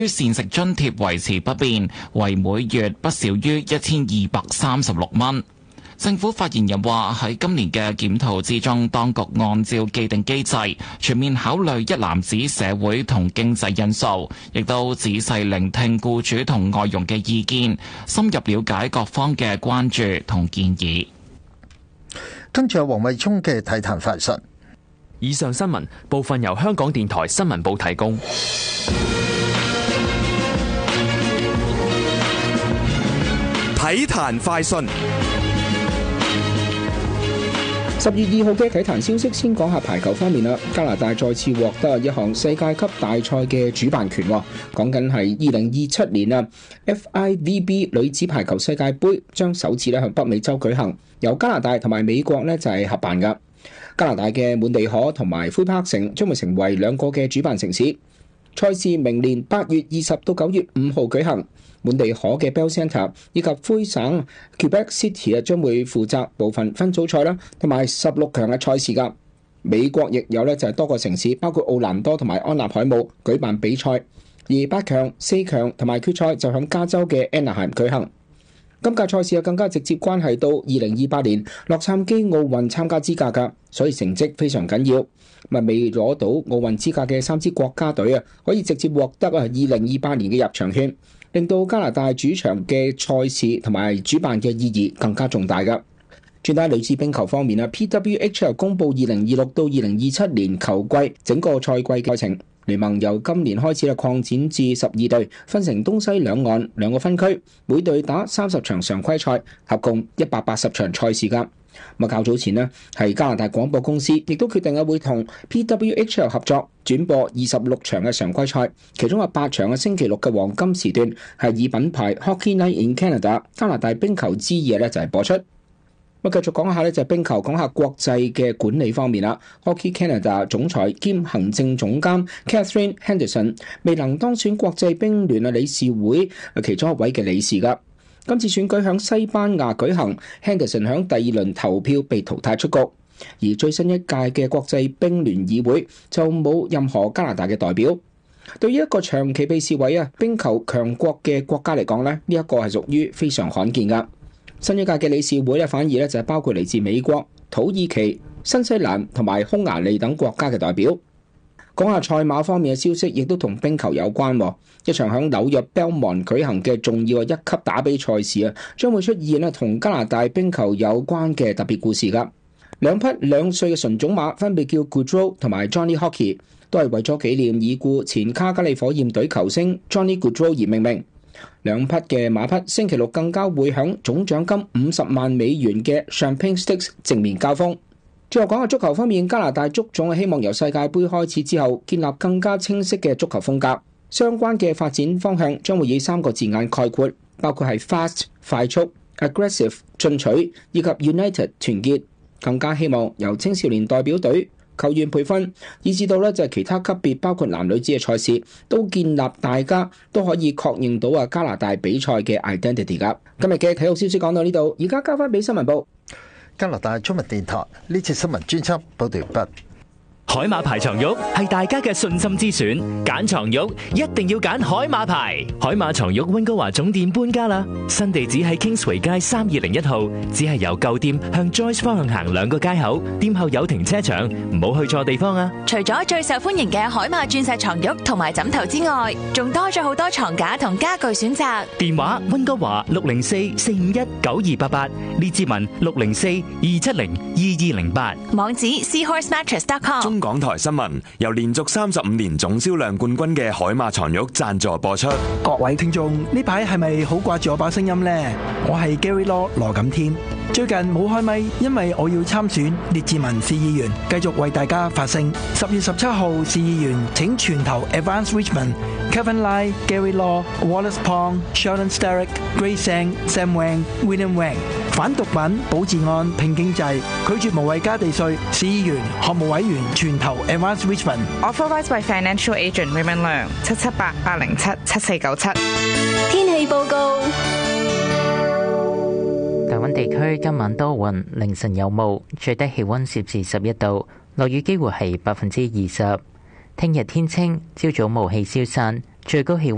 膳食津貼維持不變，為每月不少於1236蚊。政府發言人話：喺今年嘅檢討之中，當局按照既定機制，全面考慮一籃子社會同經濟因素，亦都仔細聆聽僱主同外傭嘅意見，深入了解各方嘅關注同建議。 跟住有黃慧聰嘅體壇快訊。 以上新聞部分由香港電台新聞部提供。 體壇快訊。 10月2號嘅體壇消息，先講下排球方面啦。加拿大再次獲得一項世界級大賽嘅主辦權，講緊係2027年啊 FIVB 女子排球世界盃將首次向北美洲舉行，由加拿大同埋美國就係合辦噶。加拿大嘅滿地可同埋魁北克城將會成為兩個嘅主辦城市。賽事明年8月20到9月5號舉行。滿地可嘅 Bell Centre 以及魁省 Quebec City 將會負責部分分組賽啦，同埋16強嘅賽事噶。美國亦有就係多個城市，包括奧蘭多同埋安納海姆舉辦比賽，而8強、4強同埋決賽就響加州嘅 Anaheim 舉行。今屆賽事更加直接關係到2028年洛杉磯奧運參加資格噶，所以成績非常緊要。未攞到奧運資格嘅3支國家隊可以直接獲得2028年嘅入場券，令到加拿大主場嘅賽事同埋主辦嘅意義更加重大噶。轉睇女子冰球方面PWHL 公布2026到2027年球季整個賽季嘅賽程。聯盟由今年開始擴展至12隊，分成東西兩岸兩個分區，每隊打30場常規賽，合共180場賽事噶。較早前係加拿大廣播公司亦都決定會同 PWHL 合作轉播26場嘅常規賽，其中8場嘅星期六嘅黃金時段係以品牌 Hockey Night in Canada 加拿大冰球之夜就係播出。繼續講下就係冰球，講下國際嘅管理方面啦。Hockey Canada 總裁兼行政總監 Catherine Henderson 未能當選國際冰聯理事會其中一位嘅理事噶。今次選舉響西班牙舉行 ，Henderson 響第2輪投票被淘汰出局，而最新一屆嘅國際冰聯議會就冇任何加拿大嘅代表。對於一個長期被視為冰球強國嘅國家嚟講呢，呢一個係屬於非常罕見噶。新一屆嘅理事會反而就係包括嚟自美國、土耳其、新西蘭同埋匈牙利等國家嘅代表。講下賽馬方面嘅消息，亦都同冰球有關。一場響紐約 Belmont 舉行嘅重要1級打比賽事將會出現同加拿大冰球有關嘅特別故事噶。兩匹2歲嘅純種馬分別叫 Goodrow 同埋 Johnny Hockey， 都係為咗紀念已故前卡加利火焰隊球星 Johnny Goodrow 而命名。兩匹嘅馬匹星期六更加會響總獎金50萬美元嘅 Champagne Stakes 正面交鋒。最後講下足球方面，加拿大足總希望由世界盃開始之後建立更加清晰嘅足球風格，相關嘅發展方向將會以3個字眼概括，包括係 fast 快速、aggressive 進取以及 united 團結。更加希望由青少年代表隊、球員培訓，以至到就係其他級別，包括男女子嘅賽事，都建立大家都可以確認到加拿大比賽嘅 identity 噶。今日嘅體育消息講到呢度，而家交翻俾新聞部。 加拿大中文電台呢次新聞專輯報道完畢。 海馬牌床褥係大家嘅信心之選，揀床褥一定要揀海馬牌。海馬床褥溫哥華總店搬家啦，新地址喺 Kingsway 街3201號，只係由舊店向 Joyce 方向行2個街口，店後有停車場，唔好去錯地方啊！ 除咗最受歡迎嘅海馬鑽石床褥同埋枕頭之外，仲多咗好多床架同家具選擇。 電話溫哥華604-451-9288，列治文604-270-2208， 網址 seahorsemattress.com。 港台新聞由連續35年總銷量冠軍嘅海馬床褥贊助播出。 各位聽眾，呢排係咪好掛住我把聲音呢？我係 Gary Law 羅錦添。最近冇開咪，因為我要參選列治文市議員，繼續為大家發聲。10月17號市議員請全投 Advance Richmond、Kevin Lai、Gary Law、Wallace Pong、Sheldon Sterick、Grace Sang、Sam Wang、William Wang。反毒品、保治安、拼經濟，拒絕無謂加地稅。市議員、學務委員全投 Advance Richmond。 Authorised by Financial Agent Raymond Leung 778-807-7497。 天氣報告。 大溫地區今晚多雲，凌晨有霧，最低氣溫攝氏11度，落雨機會係20%。聽日天清，朝早霧氣消散，最高氣溫